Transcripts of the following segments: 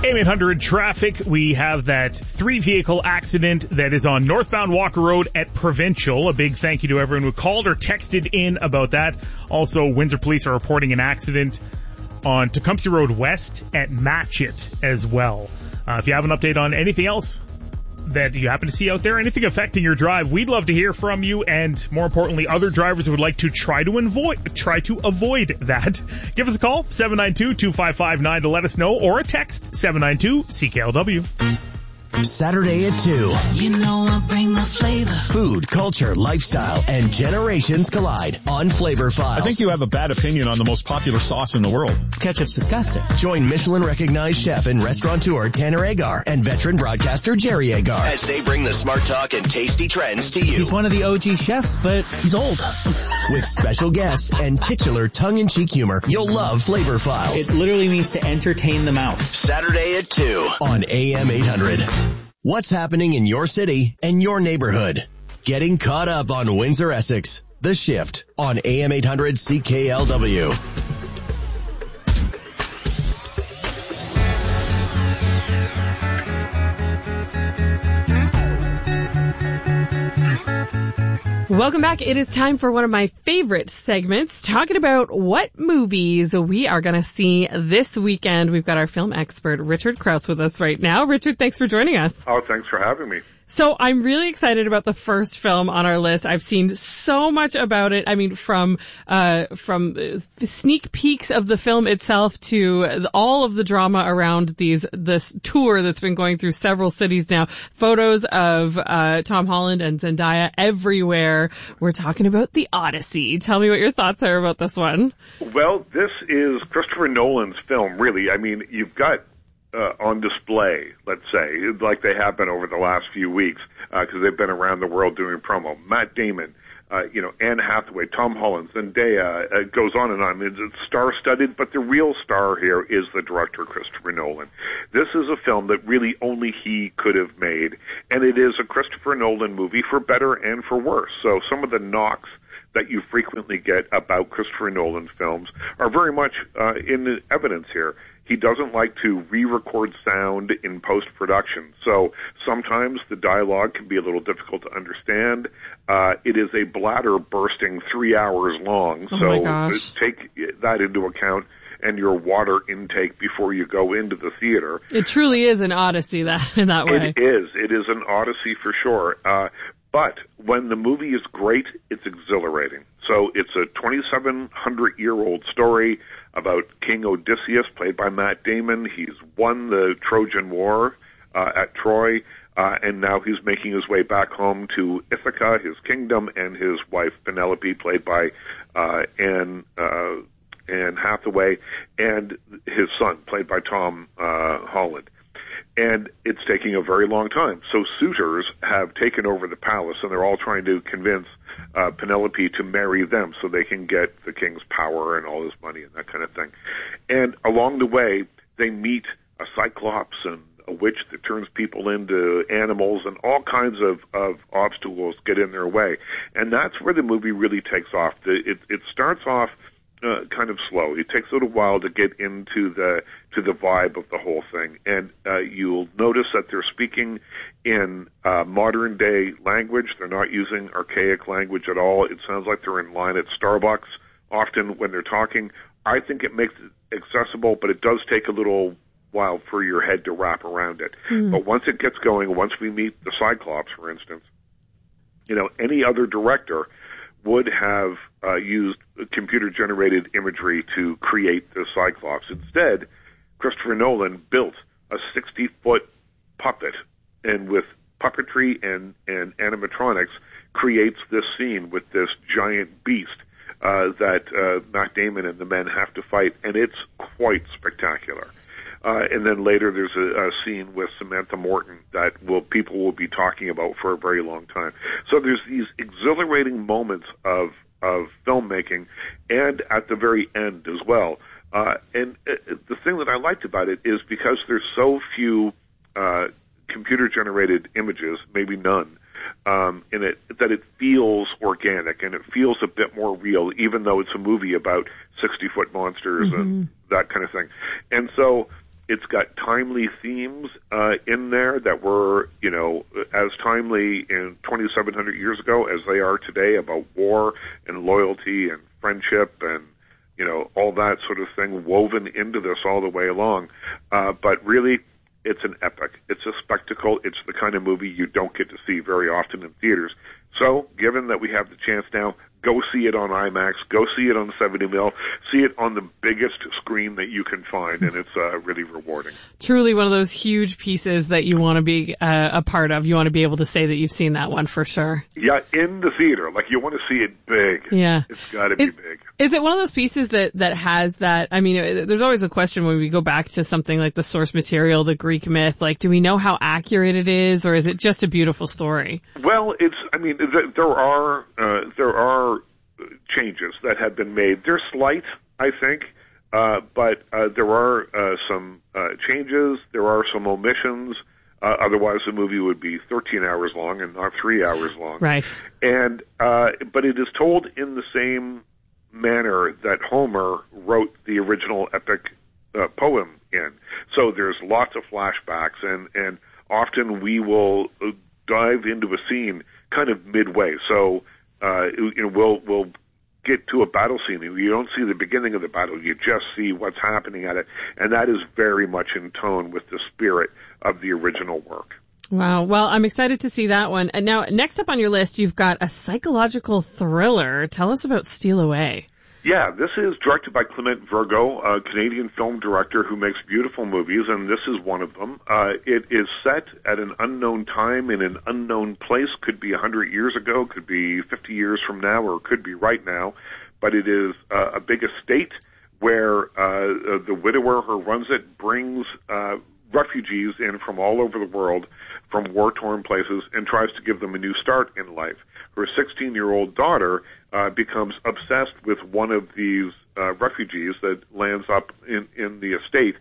AM800 traffic. We have that 3-vehicle accident that is on northbound Walker Road at Provincial. A big thank you to everyone who called or texted in about that. Also, Windsor Police are reporting an accident on Tecumseh Road West at Matchett as well. If you have an update on anything else that you happen to see out there, anything affecting your drive, we'd love to hear from you, and more importantly, other drivers who would like to try to avoid that. Give us a call, 792-2559 to let us know, or a text, 792-CKLW. Saturday at 2. You know I bring the flavor. Food, culture, lifestyle, and generations collide on Flavor Files. I think you have a bad opinion on the most popular sauce in the world. Ketchup's disgusting. Join Michelin-recognized chef and restaurateur Tanner Agar and veteran broadcaster Jerry Agar as they bring the smart talk and tasty trends to you. He's one of the OG chefs, but he's old. With special guests and titular tongue-in-cheek humor, you'll love Flavor Files. It literally means to entertain the mouth. Saturday at 2 on AM 800. What's happening in your city and your neighborhood? Getting caught up on Windsor, Essex. The Shift on AM 800 CKLW. Welcome back. It is time for one of my favorite segments, talking about what movies we are going to see this weekend. We've got our film expert, Richard Krause, with us right now. Richard, thanks for joining us. Oh, thanks for having me. So I'm really excited about the first film on our list. I've seen so much about it. I mean, from sneak peeks of the film itself to all of the drama around this tour that's been going through several cities now. Photos of Tom Holland and Zendaya everywhere. We're talking about The Odyssey. Tell me what your thoughts are about this one. Well, this is Christopher Nolan's film, really. I mean, you've got on display, let's say, like they have been over the last few weeks, because they've been around the world doing promo. Matt Damon, Anne Hathaway, Tom Holland, Zendaya, it goes on and on. It's star-studded, but the real star here is the director, Christopher Nolan. This is a film that really only he could have made, and it is a Christopher Nolan movie for better and for worse. So some of the knocks that you frequently get about Christopher Nolan's films are very much in evidence here. He doesn't like to re-record sound in post-production, so sometimes the dialogue can be a little difficult to understand. It is a bladder-bursting 3 hours long, so take that into account and your water intake before you go into the theater. It truly is an odyssey in that way. It is. It is an odyssey for sure. But when the movie is great, it's exhilarating. So it's a 2,700-year-old story about King Odysseus, played by Matt Damon. He's won the Trojan War at Troy, and now he's making his way back home to Ithaca, his kingdom, and his wife Penelope, played by Anne Hathaway, and his son, played by Tom Holland. And it's taking a very long time. So suitors have taken over the palace, and they're all trying to convince Penelope to marry them so they can get the king's power and all his money and that kind of thing. And along the way, they meet a cyclops and a witch that turns people into animals, and all kinds of obstacles get in their way. And that's where the movie really takes off. It starts off kind of slow. It takes a little while to get into the vibe of the whole thing, and you'll notice that they're speaking in modern day language. They're not using archaic language at all. It sounds like they're in line at Starbucks often when they're talking. I think it makes it accessible, but it does take a little while for your head to wrap around it. But once it gets going, once we meet the Cyclops, for instance, any other director would have used computer-generated imagery to create the Cyclops. Instead, Christopher Nolan built a 60-foot puppet, and with puppetry and animatronics, creates this scene with this giant beast that Matt Damon and the men have to fight, and it's quite spectacular. And then later there's a scene with Samantha Morton that people will be talking about for a very long time. So there's these exhilarating moments of filmmaking, and at the very end as well. And the thing that I liked about it is because there's so few computer-generated images, maybe none, in it, that it feels organic and it feels a bit more real, even though it's a movie about 60-foot monsters and that kind of thing. And so It's got timely themes in there that were, as timely in 2,700 years ago as they are today, about war and loyalty and friendship and, all that sort of thing woven into this all the way along. But really, it's an epic. It's a spectacle. It's the kind of movie you don't get to see very often in theaters. So, given that we have the chance now, go see it on IMAX, go see it on 70 mil, see it on the biggest screen that you can find, and it's really rewarding. Truly one of those huge pieces that you want to be a part of. You want to be able to say that you've seen that one for sure. Yeah, in the theater. Like, you want to see it big. Yeah. It's got to be big. Is it one of those pieces that has that, I mean, there's always a question when we go back to something like the source material, the Greek myth, like, do we know how accurate it is, or is it just a beautiful story? Well, there are changes that have been made. They're slight, I think, but there are some changes. There are some omissions. Otherwise, the movie would be 13 hours long and not 3 hours long. Right. And but it is told in the same manner that Homer wrote the original epic poem in. So there's lots of flashbacks, and often we will dive into a scene kind of midway. So we'll get to a battle scene. You don't see the beginning of the battle. You just see what's happening at it. And that is very much in tone with the spirit of the original work. Wow. Well, I'm excited to see that one. And now, next up on your list, you've got a psychological thriller. Tell us about Steal Away. Yeah, this is directed by Clement Virgo, a Canadian film director who makes beautiful movies, and this is one of them. It is set at an unknown time in an unknown place. Could be 100 years ago, could be 50 years from now, or could be right now. But it is a big estate where the widower who runs it brings refugees in from all over the world, from war-torn places, and tries to give them a new start in life. Her 16-year-old daughter becomes obsessed with one of these refugees that lands up in the estate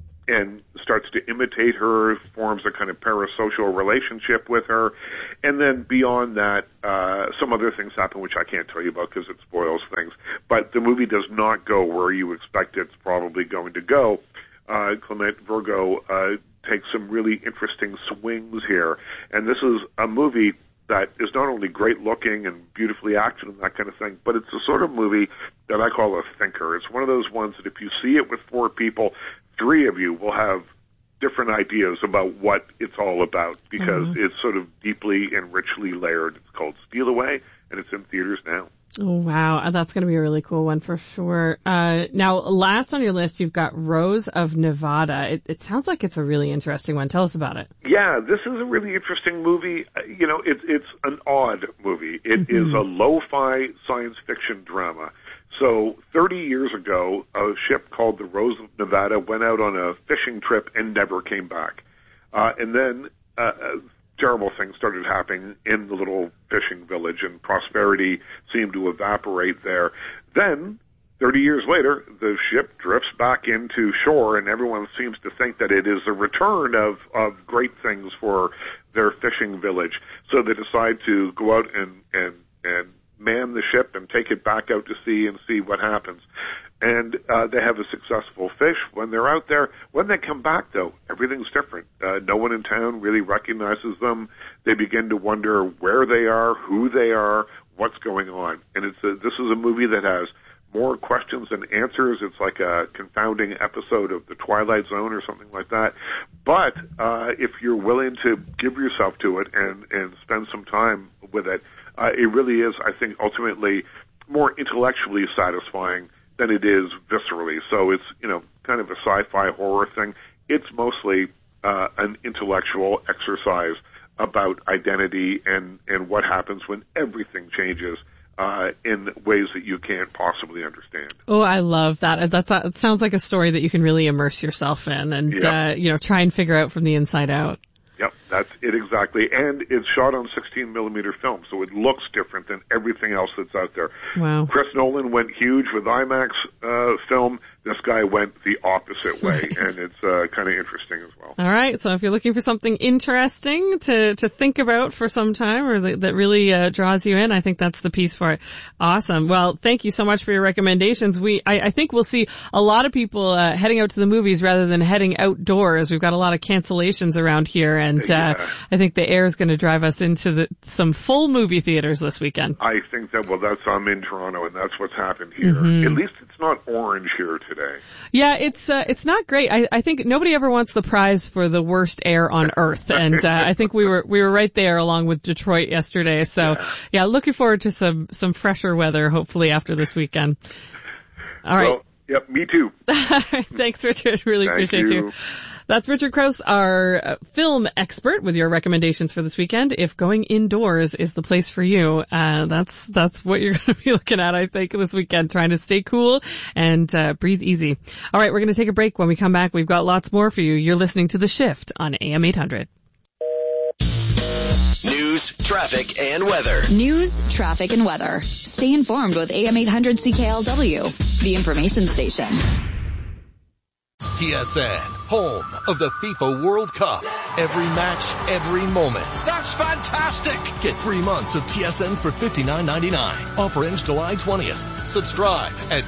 and starts to imitate her, forms a kind of parasocial relationship with her. And then beyond that, some other things happen, which I can't tell you about because it spoils things. But the movie does not go where you expect it's probably going to go. Clement Virgo takes some really interesting swings here. And this is a movie that is not only great looking and beautifully acted and that kind of thing, but it's the sort of movie that I call a thinker. It's one of those ones that if you see it with four people, three of you will have different ideas about what it's all about because it's sort of deeply and richly layered. It's called Steal Away, and it's in theaters now. Oh, wow. That's going to be a really cool one for sure. Now, last on your list, you've got Rose of Nevada. It sounds like it's a really interesting one. Tell us about it. Yeah, this is a really interesting movie. It's an odd movie. It is a lo-fi science fiction drama. So 30 years ago, a ship called the Rose of Nevada went out on a fishing trip and never came back. And then terrible things started happening in the little fishing village, and prosperity seemed to evaporate there. Then, 30 years later, the ship drifts back into shore, and everyone seems to think that it is a return of great things for their fishing village. So they decide to go out and man the ship and take it back out to sea and see what happens. And they have a successful fish when they're out there. When they come back, though, everything's different. No one in town really recognizes them. They begin to wonder where they are, who they are, what's going on. And this is a movie that has more questions than answers. It's like a confounding episode of The Twilight Zone or something like that. But if you're willing to give yourself to it and spend some time with it, it really is, I think, ultimately more intellectually satisfying than it is viscerally. So it's, kind of a sci-fi horror thing. It's mostly an intellectual exercise about identity and what happens when everything changes in ways that you can't possibly understand. Oh, I love that. It sounds like a story that you can really immerse yourself in and, try and figure out from the inside out. Yep, that's it exactly. And it's shot on 16mm film, so it looks different than everything else that's out there. Wow. Chris Nolan went huge with IMAX film. This guy went the opposite way, and it's kind of interesting as well. All right, so if you're looking for something interesting to think about for some time, or that really draws you in, I think that's the piece for it. Awesome. Well, thank you so much for your recommendations. I think we'll see a lot of people heading out to the movies rather than heading outdoors. We've got a lot of cancellations around here, and I think the air is going to drive us into some full movie theaters this weekend. I think that, I'm in Toronto, and that's what's happened here. Mm-hmm. At least it's not orange here today. Yeah, it's not great. I think nobody ever wants the prize for the worst air on earth, and I think we were right there along with Detroit yesterday. So yeah, looking forward to some fresher weather hopefully after this weekend. All right. Well, yep, me too. Thanks, Richard. Really appreciate you. That's Richard Krause, our film expert, with your recommendations for this weekend. If going indoors is the place for you, that's what you're going to be looking at, I think, this weekend, trying to stay cool and breathe easy. All right, we're going to take a break. When we come back, we've got lots more for you. You're listening to The Shift on AM 800. News, traffic, and weather. News, traffic, and weather. Stay informed with AM 800 CKLW, the information station. TSN, home of the FIFA World Cup. Every match, every moment. That's fantastic! Get 3 months of TSN for $59.99. Offer ends July 20th. Subscribe at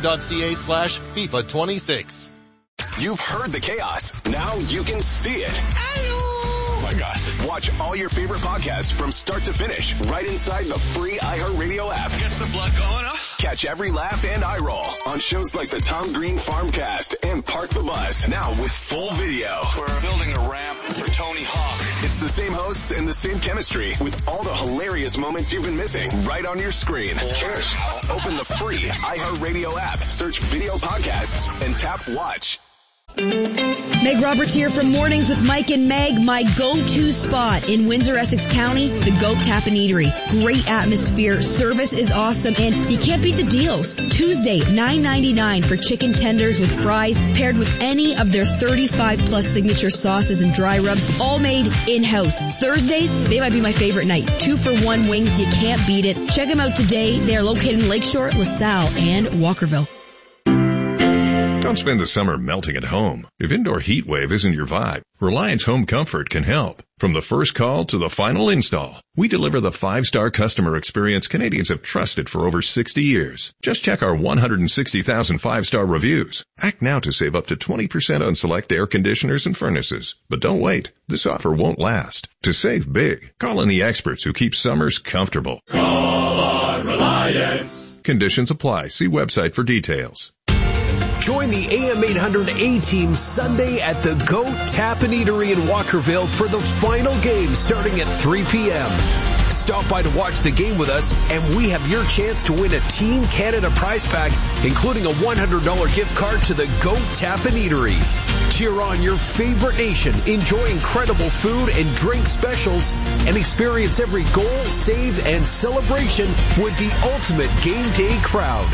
tsn.ca/FIFA26. You've heard the chaos. Now you can see it. Oh my God. Watch all your favorite podcasts from start to finish right inside the free iHeartRadio app. Gets the blood going up. Catch every laugh and eye roll on shows like the Tom Green Farmcast and Park the Bus, now with full video. We're building a ramp for Tony Hawk. It's the same hosts and the same chemistry with all the hilarious moments you've been missing right on your screen. Cheers. Open the free iHeartRadio app, search video podcasts, and tap watch. Meg Roberts here from Mornings with Mike and Meg, my go-to spot in Windsor, Essex County, the Goat Tap and Eatery. Great atmosphere, service is awesome, and you can't beat the deals. Tuesday, $9.99 for chicken tenders with fries, paired with any of their 35-plus signature sauces and dry rubs, all made in-house. Thursdays, they might be my favorite night. 2-for-1 wings, you can't beat it. Check them out today. They are located in Lakeshore, LaSalle, and Walkerville. Don't spend the summer melting at home. If indoor heat wave isn't your vibe, Reliance Home Comfort can help. From the first call to the final install, we deliver the 5-star customer experience Canadians have trusted for over 60 years. Just check our 160,000 5-star reviews. Act now to save up to 20% on select air conditioners and furnaces. But don't wait. This offer won't last. To save big, call in the experts who keep summers comfortable. Call on Reliance. Conditions apply. See website for details. Join the AM 800 A-Team Sunday at the Goat Tap and Eatery in Walkerville for the final game starting at 3 p.m. Stop by to watch the game with us, and we have your chance to win a Team Canada prize pack, including a $100 gift card to the Goat Tap and Eatery. Cheer on your favorite nation, enjoy incredible food and drink specials, and experience every goal, save, and celebration with the ultimate game day crowd.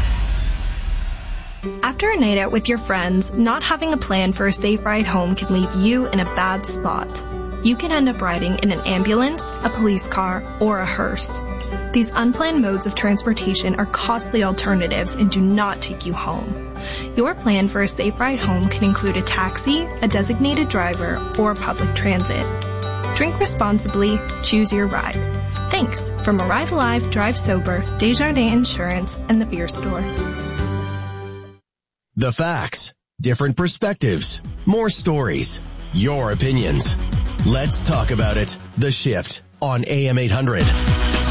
After a night out with your friends, not having a plan for a safe ride home can leave you in a bad spot. You can end up riding in an ambulance, a police car, or a hearse. These unplanned modes of transportation are costly alternatives and do not take you home. Your plan for a safe ride home can include a taxi, a designated driver, or public transit. Drink responsibly, choose your ride. Thanks from Arrive Alive, Drive Sober, Desjardins Insurance, and the Beer Store. The facts, different perspectives, more stories, your opinions. Let's talk about it. The Shift on AM 800.